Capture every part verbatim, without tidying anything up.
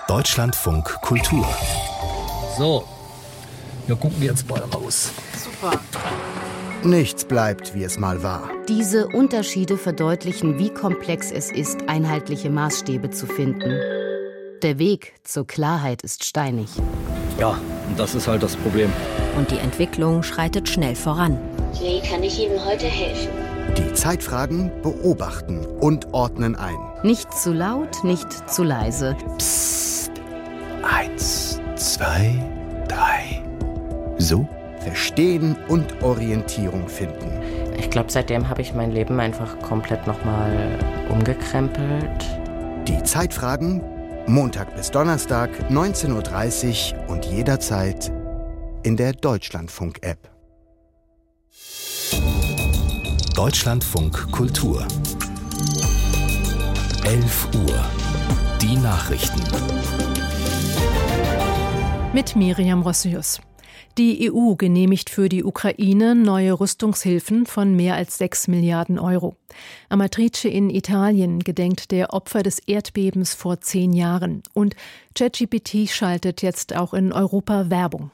Deutschlandfunk Kultur. So, wir gucken jetzt mal raus. Super. Nichts bleibt, wie es mal war. Diese Unterschiede verdeutlichen, wie komplex es ist, einheitliche Maßstäbe zu finden. Der Weg zur Klarheit ist steinig. Ja, und das ist halt das Problem. Und die Entwicklung schreitet schnell voran. Wie kann ich Ihnen heute helfen? Die Zeitfragen beobachten und ordnen ein. Nicht zu laut, nicht zu leise. Psst. Eins, zwei, drei. So? Verstehen und Orientierung finden. Ich glaube, seitdem habe ich mein Leben einfach komplett nochmal umgekrempelt. Die Zeitfragen, Montag bis Donnerstag, neunzehn Uhr dreißig und jederzeit in der Deutschlandfunk-App. Deutschlandfunk Kultur. elf Uhr. Die Nachrichten. Mit Miriam Rossius. Die E U genehmigt für die Ukraine neue Rüstungshilfen von mehr als sechs Milliarden Euro. Amatrice in Italien gedenkt der Opfer des Erdbebens vor zehn Jahren. Und ChatGPT schaltet jetzt auch in Europa Werbung.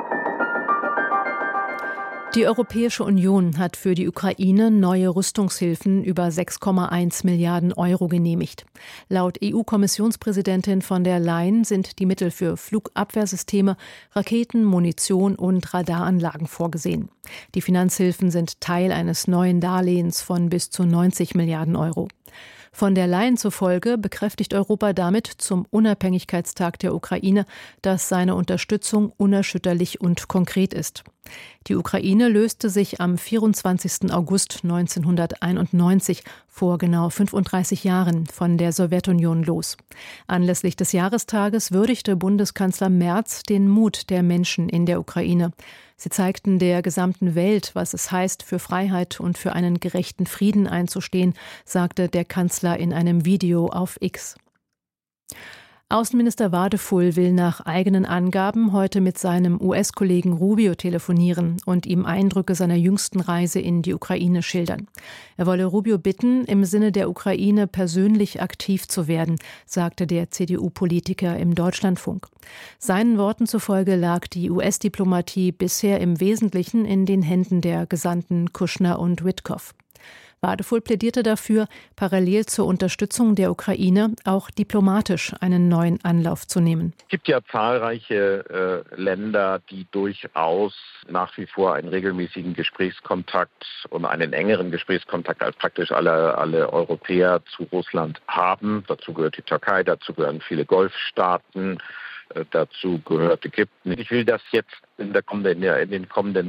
Die Europäische Union hat für die Ukraine neue Rüstungshilfen über sechs Komma eins Milliarden Euro genehmigt. Laut E U-Kommissionspräsidentin von der Leyen sind die Mittel für Flugabwehrsysteme, Raketen, Munition und Radaranlagen vorgesehen. Die Finanzhilfen sind Teil eines neuen Darlehens von bis zu neunzig Milliarden Euro. Von der Leyen zufolge bekräftigt Europa damit zum Unabhängigkeitstag der Ukraine, dass seine Unterstützung unerschütterlich und konkret ist. Die Ukraine löste sich am vierundzwanzigsten August neunzehnhunderteinundneunzig, vor genau fünfunddreißig Jahren, von der Sowjetunion los. Anlässlich des Jahrestages würdigte Bundeskanzler Merz den Mut der Menschen in der Ukraine. Sie zeigten der gesamten Welt, was es heißt, für Freiheit und für einen gerechten Frieden einzustehen, sagte der Kanzler in einem Video auf X. Außenminister Wadefull will nach eigenen Angaben heute mit seinem U S-Kollegen Rubio telefonieren und ihm Eindrücke seiner jüngsten Reise in die Ukraine schildern. Er wolle Rubio bitten, im Sinne der Ukraine persönlich aktiv zu werden, sagte der C D U-Politiker im Deutschlandfunk. Seinen Worten zufolge lag die U S-Diplomatie bisher im Wesentlichen in den Händen der Gesandten Kushner und Witkow. Wadefull plädierte dafür, parallel zur Unterstützung der Ukraine auch diplomatisch einen neuen Anlauf zu nehmen. Es gibt ja zahlreiche äh, Länder, die durchaus nach wie vor einen regelmäßigen Gesprächskontakt und einen engeren Gesprächskontakt als praktisch alle, alle Europäer zu Russland haben. Dazu gehört die Türkei, dazu gehören viele Golfstaaten, äh, dazu gehört Ägypten. Ich will das jetzt in, der kommenden, in den kommenden